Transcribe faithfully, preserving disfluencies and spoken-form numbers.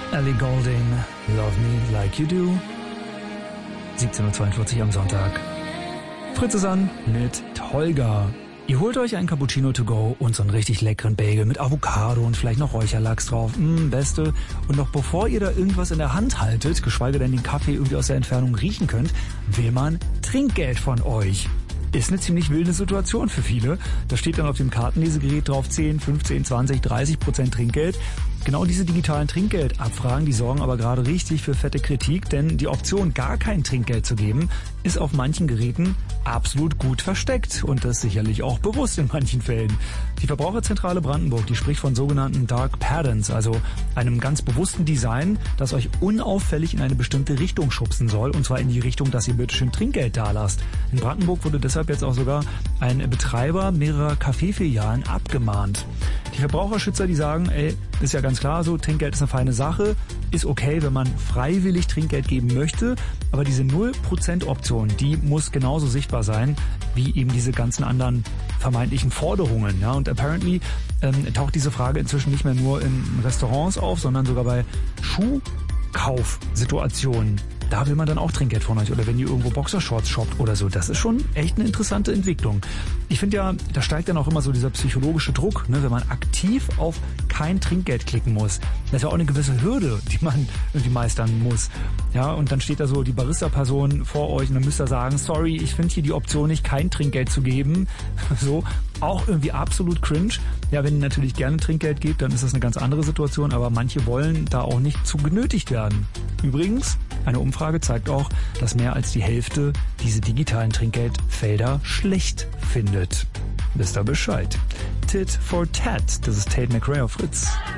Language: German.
Ellie Goulding, Love Me Like You Do. siebzehn Uhr zweiundvierzig am Sonntag. Fritz ist an mit Tolga. Ihr holt euch einen Cappuccino to go und so einen richtig leckeren Bagel mit Avocado und vielleicht noch Räucherlachs drauf. Mmm, beste. Und noch bevor ihr da irgendwas in der Hand haltet, geschweige denn den Kaffee irgendwie aus der Entfernung riechen könnt, will man Trinkgeld von euch. Ist eine ziemlich wilde Situation für viele. Da steht dann auf dem Kartenlesegerät drauf zehn, fünfzehn, zwanzig, dreißig Prozent Trinkgeld. Genau diese digitalen Trinkgeldabfragen, die sorgen aber gerade richtig für fette Kritik, denn die Option, gar kein Trinkgeld zu geben, ist auf manchen Geräten absolut gut versteckt und das sicherlich auch bewusst in manchen Fällen. Die Verbraucherzentrale Brandenburg, die spricht von sogenannten Dark Patterns, also einem ganz bewussten Design, das euch unauffällig in eine bestimmte Richtung schubsen soll, und zwar in die Richtung, dass ihr bitteschön Trinkgeld dalasst. In Brandenburg wurde deshalb jetzt auch sogar ein Betreiber mehrerer Kaffeefilialen abgemahnt. Die Verbraucherschützer, die sagen, ey, ist ja ganz klar so, Trinkgeld ist eine feine Sache, ist okay, wenn man freiwillig Trinkgeld geben möchte, aber diese null Prozent Option, die muss genauso sichtbar sein, wie eben diese ganzen anderen vermeintlichen Forderungen. Ja? Und apparently ähm, taucht diese Frage inzwischen nicht mehr nur in Restaurants auf, sondern sogar bei Schuhkaufsituationen. Da will man dann auch Trinkgeld von euch. Oder wenn ihr irgendwo Boxershorts shoppt oder so. Das ist schon echt eine interessante Entwicklung. Ich finde ja, da steigt dann auch immer so dieser psychologische Druck, ne, wenn man aktiv auf kein Trinkgeld klicken muss. Das ist ja auch eine gewisse Hürde, die man irgendwie meistern muss. Ja, und dann steht da so die Barista-Person vor euch und dann müsst ihr sagen, sorry, ich finde hier die Option nicht, kein Trinkgeld zu geben. So, auch irgendwie absolut cringe. Ja, wenn ihr natürlich gerne Trinkgeld gebt, dann ist das eine ganz andere Situation, aber manche wollen da auch nicht zu genötigt werden. Übrigens, eine Umfrage zeigt auch, dass mehr als die Hälfte diese digitalen Trinkgeldfelder schlecht findet. Wisst ihr Bescheid? Tit for Tat, das ist Tate McRae auf Fritz.